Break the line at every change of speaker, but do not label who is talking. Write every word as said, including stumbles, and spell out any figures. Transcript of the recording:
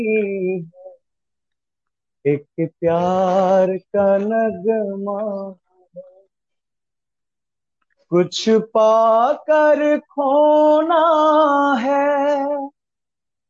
एक प्यार का नगमा, कुछ पाकर खोना है।